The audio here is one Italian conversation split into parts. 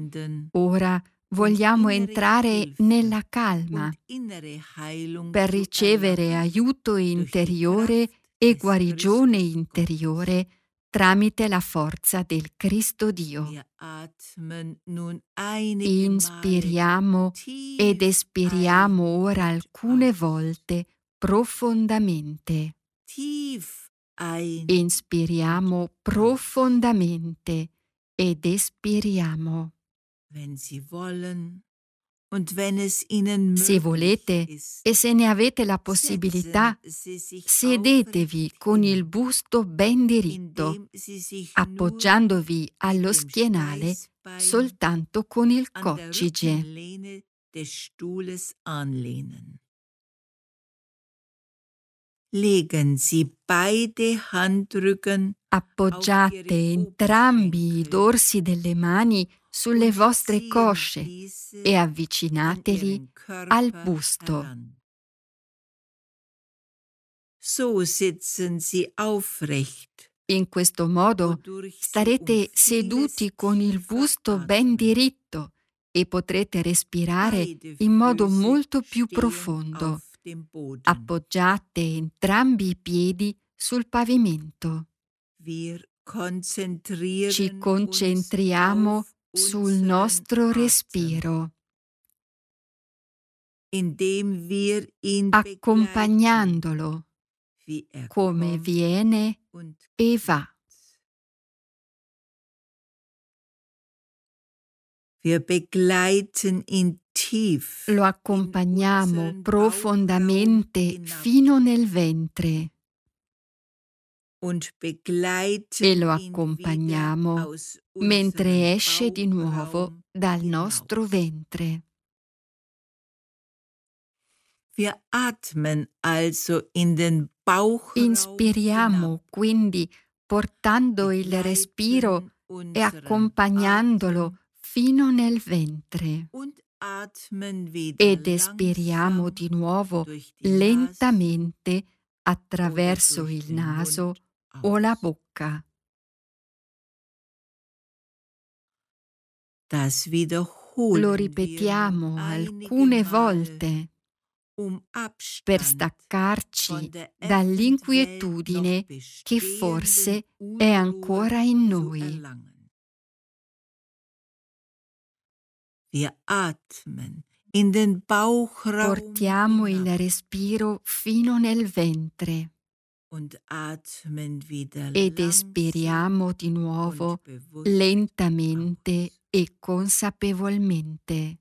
Ora vogliamo entrare nella calma per ricevere aiuto interiore e guarigione interiore tramite la forza del Cristo Dio. Inspiriamo ed espiriamo ora alcune volte profondamente. Inspiriamo profondamente ed espiriamo. Se volete e se ne avete la possibilità, sedetevi con il busto ben diritto, appoggiandovi allo schienale soltanto con il coccige. Appoggiate entrambi i dorsi delle mani sulle vostre cosce e avvicinateli al busto. In questo modo starete seduti con il busto ben diritto e potrete respirare in modo molto più profondo. Appoggiate entrambi i piedi sul pavimento. Ci concentriamo sul nostro respiro, accompagnandolo come viene e va. Lo accompagniamo profondamente fino nel ventre e lo accompagniamo mentre esce di nuovo dal nostro ventre. Inspiriamo quindi portando il respiro e accompagnandolo fino nel ventre ed espiriamo di nuovo lentamente attraverso il naso o la bocca. Lo ripetiamo alcune volte per staccarci dall'inquietudine che forse è ancora in noi. Portiamo il respiro fino nel ventre ed espiriamo di nuovo lentamente e consapevolmente.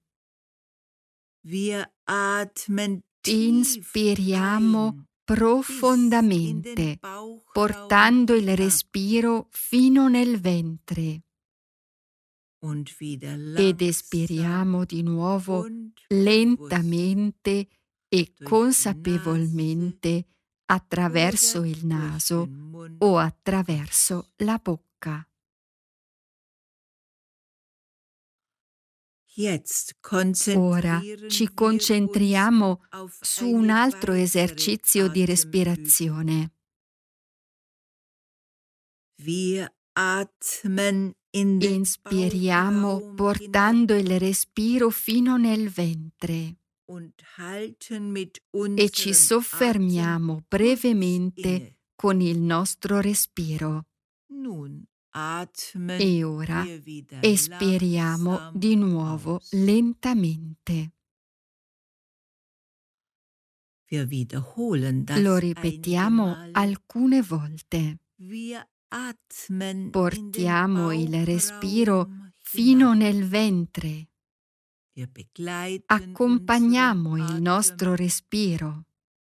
Inspiriamo profondamente, portando il respiro fino nel ventre ed espiriamo di nuovo lentamente e consapevolmente attraverso il naso o attraverso la bocca. Ora ci concentriamo su un altro esercizio di respirazione. Inspiriamo portando il respiro fino nel ventre e ci soffermiamo brevemente con il nostro respiro. E ora espiriamo di nuovo lentamente. Lo ripetiamo alcune volte. Portiamo il respiro fino nel ventre. Accompagniamo il nostro respiro.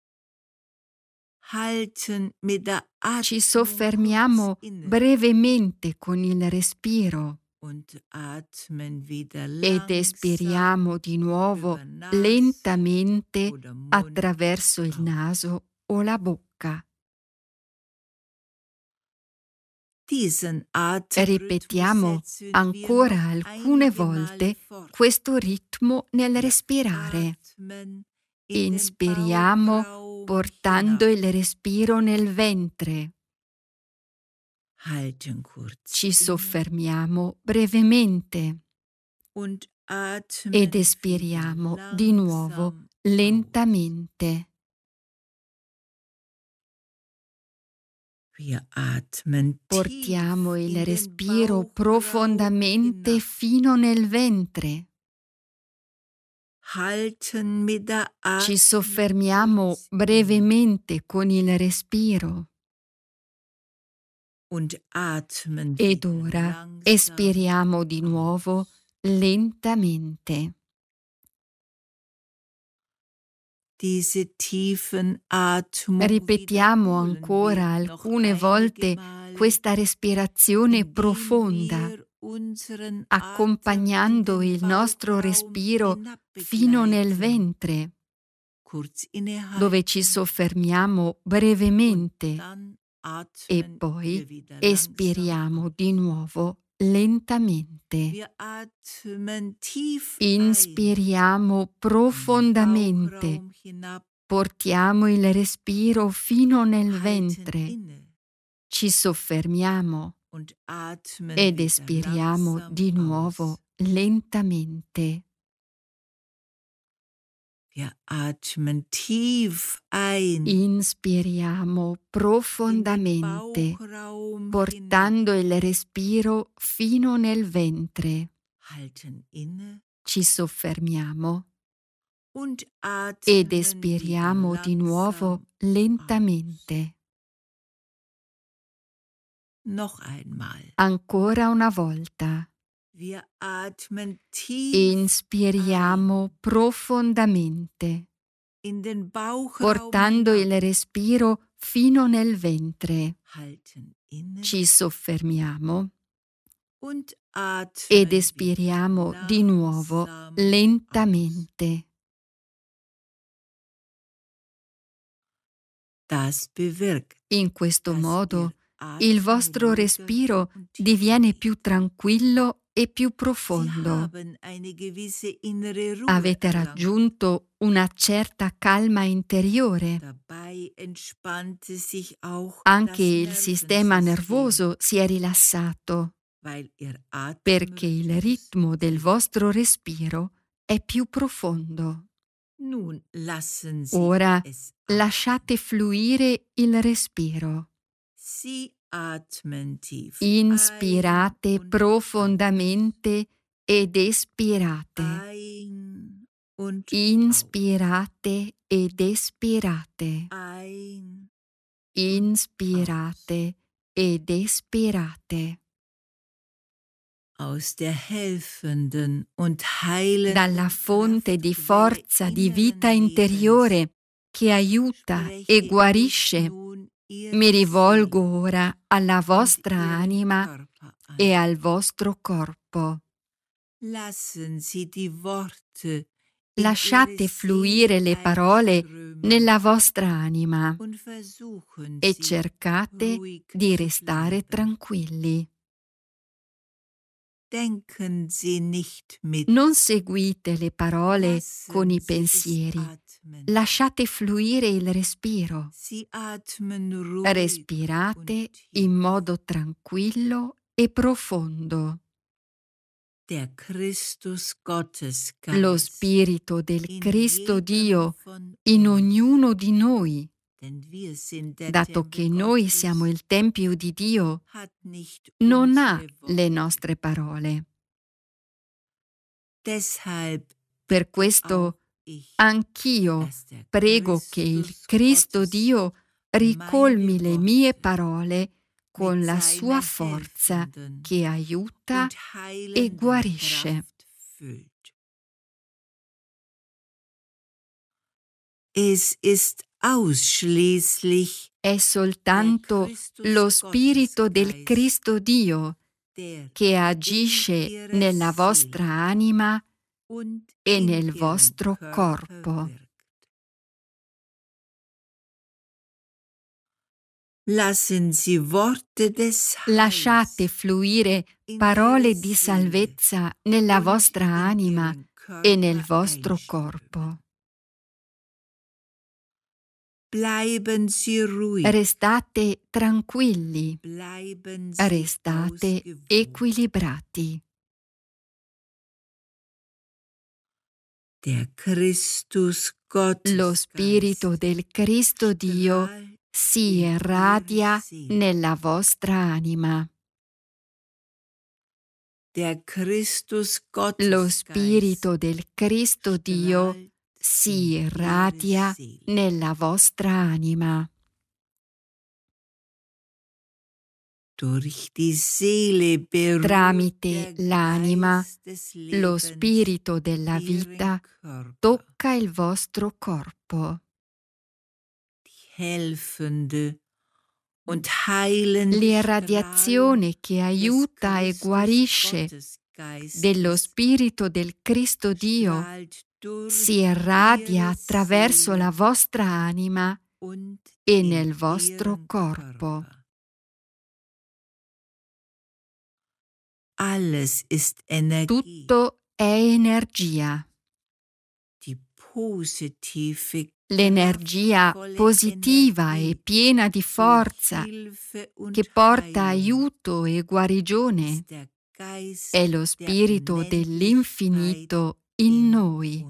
Ci soffermiamo brevemente con il respiro ed espiriamo di nuovo lentamente attraverso il naso o la bocca. Ripetiamo ancora alcune volte questo ritmo nel respirare. Inspiriamo portando il respiro nel ventre. Ci soffermiamo brevemente. ed espiriamo di nuovo lentamente. Portiamo il respiro profondamente fino nel ventre. Ci soffermiamo brevemente con il respiro. Ed ora espiriamo di nuovo lentamente. Ripetiamo ancora alcune volte questa respirazione profonda, accompagnando il nostro respiro fino nel ventre, dove ci soffermiamo brevemente e poi espiriamo di nuovo lentamente. Inspiriamo profondamente, portiamo il respiro fino nel ventre, ci soffermiamo ed espiriamo di nuovo lentamente. Inspiriamo profondamente, portando il respiro fino nel ventre. Ci soffermiamo ed espiriamo di nuovo lentamente. Ancora una volta. Inspiriamo profondamente, portando il respiro fino nel ventre. Ci soffermiamo ed espiriamo di nuovo lentamente. In questo modo il vostro respiro diviene più tranquillo e più profondo. Avete raggiunto una certa calma interiore. Anche il sistema nervoso si è rilassato, perché il ritmo del vostro respiro è più profondo. Ora lasciate fluire il respiro. Inspirate profondamente ed espirate. Inspirate ed espirate. Inspirate ed espirate. Dalla fonte di forza di vita interiore che aiuta e guarisce, mi rivolgo ora alla vostra anima e al vostro corpo. Lasciate fluire le parole nella vostra anima e cercate di restare tranquilli. Non seguite le parole con i pensieri. Lasciate fluire il respiro. Respirate in modo tranquillo e profondo. Lo Spirito del Cristo Dio in ognuno di noi, dato che noi siamo il Tempio di Dio, non ha le nostre parole. Per questo anch'io prego che il Cristo Dio ricolmi le mie parole con la sua forza che aiuta e guarisce. È soltanto lo Spirito del Cristo Dio che agisce nella vostra anima e nel vostro corpo. Lasciate fluire parole di salvezza nella vostra anima e nel vostro corpo. Restate tranquilli, restate equilibrati. Lo Spirito del Cristo Dio si irradia nella vostra anima. Lo Spirito del Cristo Dio si irradia nella vostra anima. Tramite l'anima, lo Spirito della vita tocca il vostro corpo. L'irradiazione che aiuta e guarisce dello Spirito del Cristo Dio si irradia attraverso la vostra anima e nel vostro corpo. Tutto è energia. L'energia positiva e piena di forza che porta aiuto e guarigione è lo Spirito dell'infinito in noi.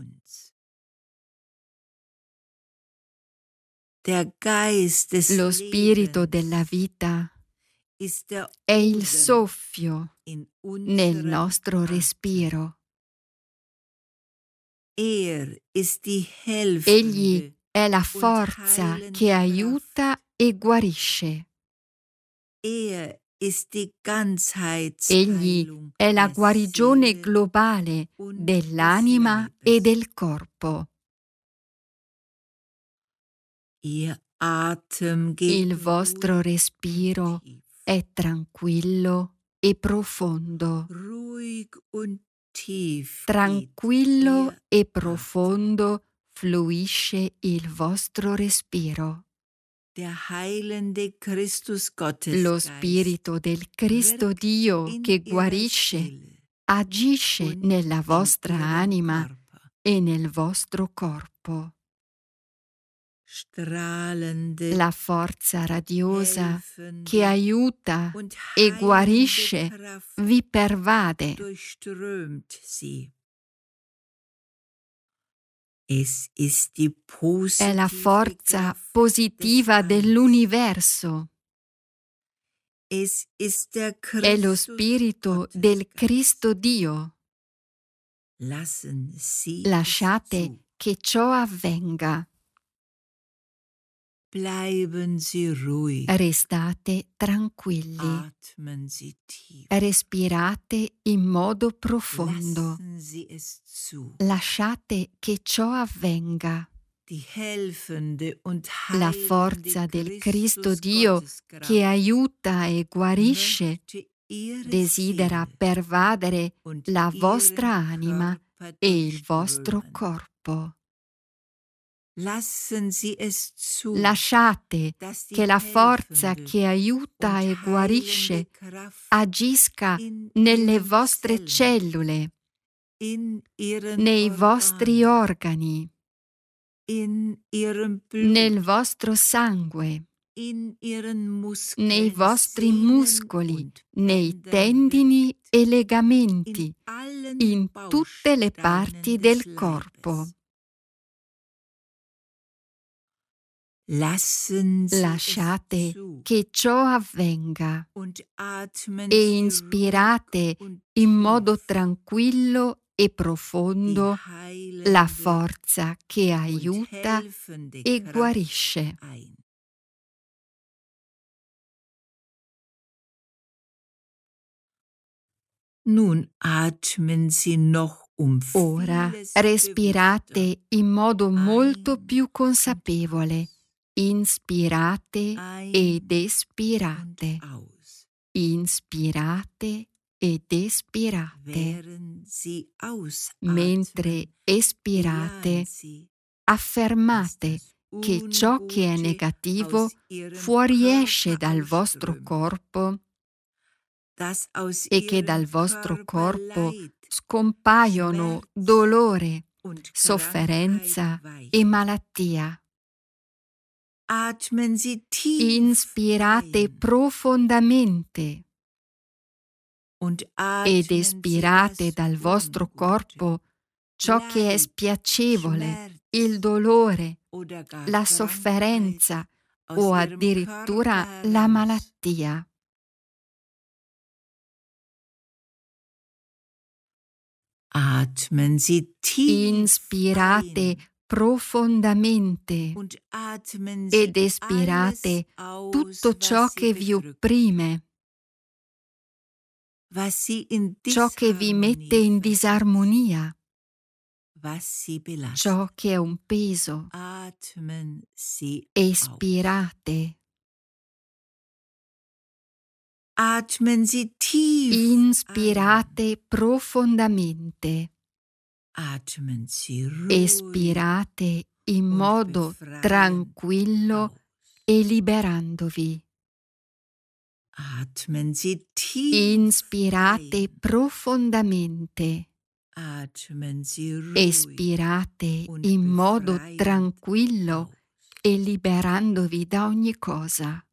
Lo Spirito della vita è il soffio nel nostro respiro. Egli è la forza che aiuta e guarisce. Egli è la guarigione globale dell'anima e del corpo. Il vostro respiro è tranquillo e profondo. Tranquillo e profondo fluisce il vostro respiro. Lo Spirito del Cristo Dio che guarisce agisce nella vostra anima e nel vostro corpo. La forza radiosa che aiuta e guarisce vi pervade. È la forza positiva dell'universo. È lo Spirito del Cristo Dio. Lasciate che ciò avvenga. Restate tranquilli. Respirate in modo profondo. Lasciate che ciò avvenga. La forza del Cristo Dio che aiuta e guarisce desidera pervadere la vostra anima e il vostro corpo. Lasciate che la forza che aiuta e guarisce agisca nelle vostre cellule, nei vostri organi, nel vostro sangue, nei vostri muscoli, nei tendini e legamenti, in tutte le parti del corpo. Lasciate che ciò avvenga e inspirate in modo tranquillo e profondo la forza che aiuta e guarisce. Ora respirate in modo molto più consapevole. Inspirate ed espirate. Inspirate ed espirate. Mentre espirate, affermate che ciò che è negativo fuoriesce dal vostro corpo e che dal vostro corpo scompaiono dolore, sofferenza e malattia. Inspirate profondamente ed espirate dal vostro corpo ciò che è spiacevole, il dolore, la sofferenza o addirittura la malattia. Atmen Sie tief Inspirate ein profondamente und atmen Sie ed espirate alles tutto aus, ciò was Sie che vi bedrückt, opprime, was Sie in ciò che vi mette Disharmonie in versetzt, disarmonia, was Sie belastet. ciò che è un peso. Atmen Sie aus. Espirate. Atmen Sie tief ein. Inspirate profondamente. Atmen Sie ruhig Espirate in und modo befreiend tranquillo aus. e liberandovi. Atmen Sie tief Inspirate ein. profondamente. Atmen Sie ruhig Espirate und in modo befreiend tranquillo aus. e liberandovi da ogni cosa.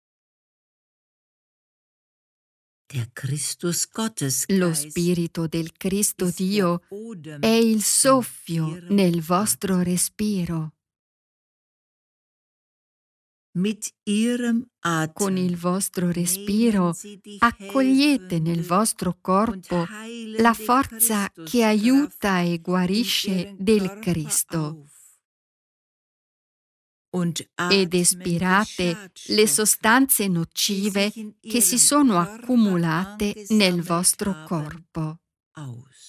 Der Christus Lo Gottesgeist Spirito del Cristo ist der Dio Odem è il in soffio Ihrem nel vostro Atem. respiro. Mit Ihrem Con il Atem vostro nehmen respiro Sie die accogliete nel helfende vostro und corpo la heilende forza che Christuskraft aiuta e in guarisce Ihren del Körper Cristo auf und ed atmen die espirate le Schadstoffe, sostanze die nocive sich in che si Ihrem sono Körper accumulate nel angesammelt vostro haben, corpo. aus.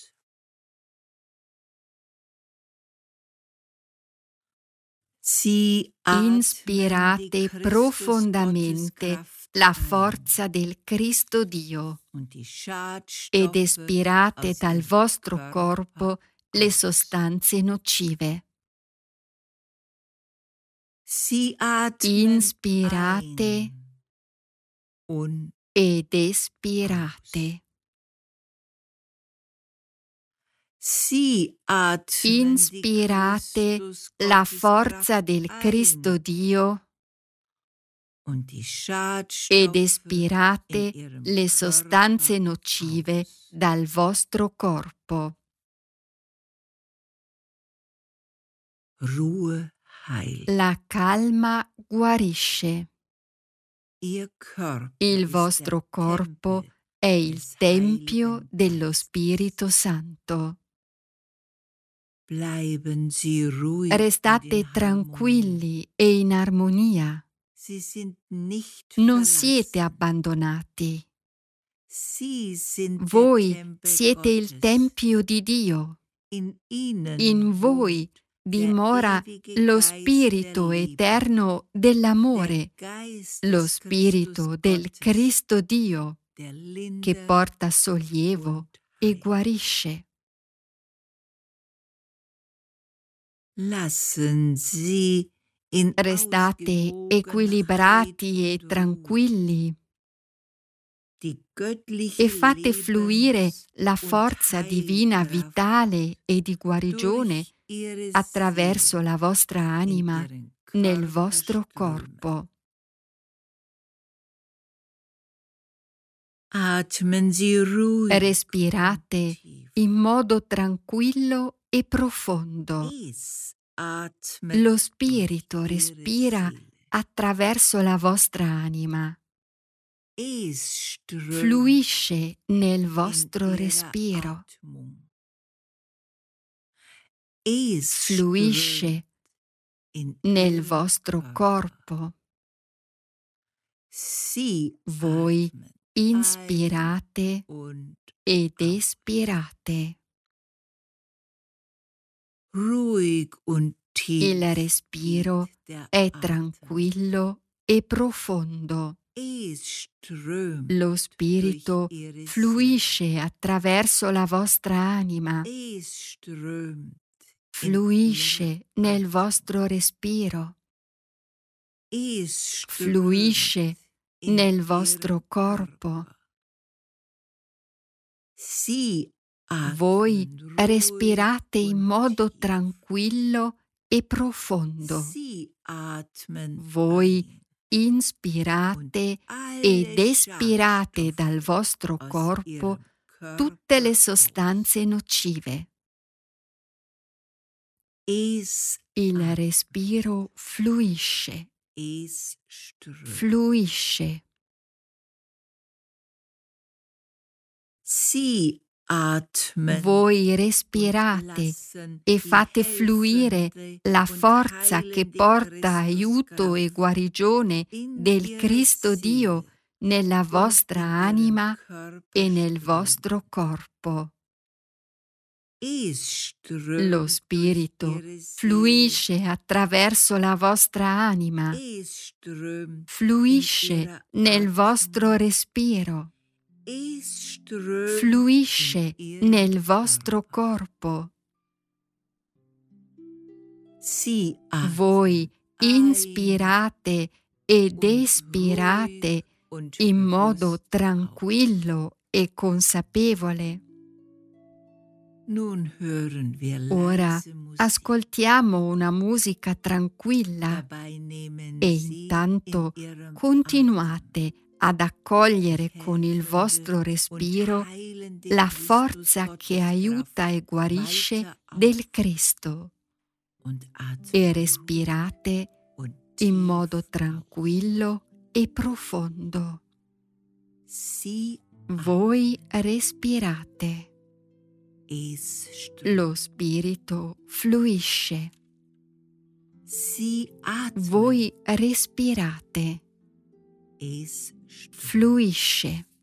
Sie atmen die Inspirate profondamente la Christusgotteskraft ein forza del Cristo Dio und die ed Schadstoffe espirate aus dal ihrem vostro Körper corpo le aus. sostanze nocive. Sie atmen Inspirate ein und ed espirate. Sie atmen die Inspirate la forza Christusgotteskraft del Cristo ein Dio und die ed Schadstoffe in espirate ihrem le sostanze Körper nocive aus. dal vostro corpo. Ruhe heilt. La calma guarisce. Ihr Körper Il ist der vostro corpo Tempel è il des Tempio Heiligen dello Geistes. Spirito Santo. Bleiben Sie ruhig und Restate in Harmonie. tranquilli e in armonia. Sie sind nicht Non siete verlassen. abbandonati. Sie sind der Voi Tempel siete il Gottes. Tempio di Dio. In ihnen In voi wohnt dimora der ewige lo Geist Spirito der Liebe, eterno der dell'amore, Geist lo des Spirito Christus del Gottes, Cristo Dio, der che lindert porta sollievo und e heilt. guarisce. Lassen Sie in Restate Ausgewogenheit equilibrati e und Ruhe tranquilli die göttliche e fate fluire Lebens- la und forza divina Heilkraft vitale e di guarigione durch Ihre attraverso Seele la vostra in anima Ihren nel Körper vostro strömen. corpo. Atmen Sie ruhig Respirate und tief. in modo tranquillo e profondo. Es atmet Lo durch Spirito Ihre respira Seele. attraverso la vostra anima, Es strömt fluisce nel in vostro Ihrer respiro, Atmung. Es fluisce strömt in nel Ihrem vostro Körper. corpo. Sie Voi atmen inspirate ein und ed aus. espirate. Ruhig und tief Il respiro geht der è Atem. tranquillo e profondo. Es strömt Lo durch Spirito Ihre Seele. fluisce attraverso la vostra anima, Es strömt in fluisce Ihre nel Atmung. vostro respiro, Es strömt fluisce in nel vostro Ihrem corpo. Körper. Sie Voi atmen ruhig respirate in und modo tief. tranquillo e profondo. Sie atmen Voi ein inspirate und ed alle espirate dal Schadstoffe vostro aus corpo Ihrem tutte Körper le aus. sostanze nocive. Es Il atmen. respiro fluisce, Es strömt. fluisce. Sie atmen Voi und respirate lassen e die fate fluire helfende la und forza che heilende porta aiuto e Christuskraft guarigione in del ihrer Cristo Dio Seele nella und vostra in ihrem anima Körper e nel strömt. vostro corpo. Es Lo strömt durch Spirito ihre Seele. fluisce attraverso la vostra anima, Es strömt in fluisce ihrer nel vostro Atmung. respiro, Es strömt in fluisce ihrem nel vostro Körper. corpo. Sie Voi atmen ein inspirate ed und espirate ruhig und in modo bewusst aus. tranquillo e consapevole. Nun hören wir Ora leise Musik. ascoltiamo una musica tranquilla Dabei nehmen e Sie in intanto Ihrem Atem continuate ad accogliere die con il helfende vostro und respiro heilende la forza che aiuta e Christusgotteskraft guarisce weiter del auf Cristo und e atmen respirate und in tief modo aus. tranquillo e profondo. Sie Voi respirate, es lo strömt. spirito fluisce, Sie atmen, voi respirate, es strömt. fluisce.